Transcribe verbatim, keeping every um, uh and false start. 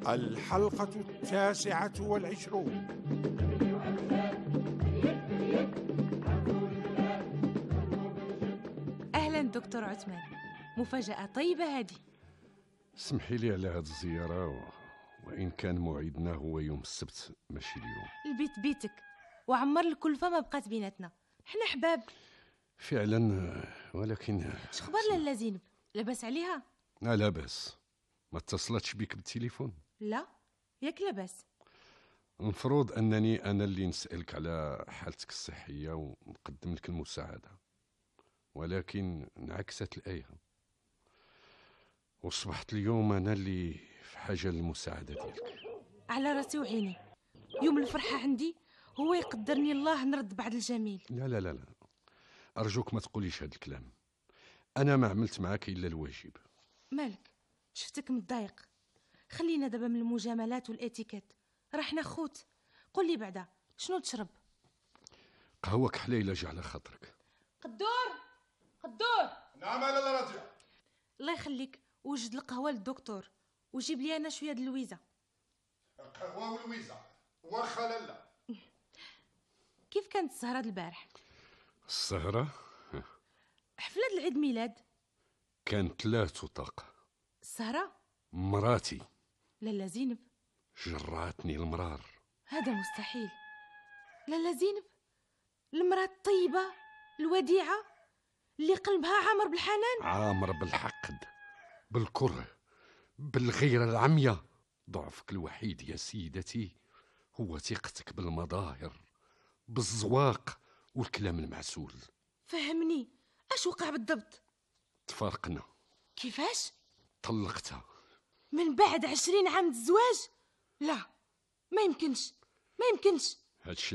الحلقة التاسعة والعشرون. أهلا دكتور عثمان، مفاجأة طيبة هذه. اسمحي لي على هذه الزيارة و... وإن كان موعدنا هو يوم السبت ماشي اليوم. البيت بيتك وعمر الكلفة ما بقات بيناتنا، حنا حباب فعلا، ولكن شخبار لاله زينب؟ لاباس عليها؟ لا لاباس. ما اتصلتش بك بالتليفون؟ لا، ياك لاباس. المفروض أنني أنا اللي نسألك على حالتك الصحية ونقدم لك المساعدة، ولكن انعكست الآية، وصبحت اليوم أنا اللي في حاجة للمساعدة ديالك. على راسي وعيني، يوم الفرحة عندي هو يقدرني الله نرد بعد الجميل. لا لا لا لا، أرجوك ما تقوليش هذا الكلام. أنا ما عملت معاك إلا الواجب. مالك؟ شفتك متضايق. خلينا دابا من المجاملات والاتيكيت، راه حنا خوت. قل لي بعدا شنو تشرب؟ قهوة كحليلة جا على خاطرك. قدور قدور. نعم لاله راجع. الله يخليك، وجد القهوة للدكتور وجيب لي انا شويه د اللويزه. قهوة ولويزة واخا لاله. كيف كانت السهرة د البارح؟ السهرة حفلة العيد ميلاد كانت لا تطاق. السهرة مراتي لاله زينب جراتني المرار. هذا مستحيل. لاله زينب المرأة الطيبة الوديعة اللي قلبها عامر بالحنان، عامر بالحقد، بالكره، بالغيرة العمية. ضعفك الوحيد يا سيدتي هو ثقتك بالمظاهر، بالزواق والكلام المعسول. فهمني اش وقع بالضبط؟ تفارقنا. كيفاش؟ طلقتها من بعد عشرين عام الزواج؟ لا، ما يمكنش ما يمكنش. هادشي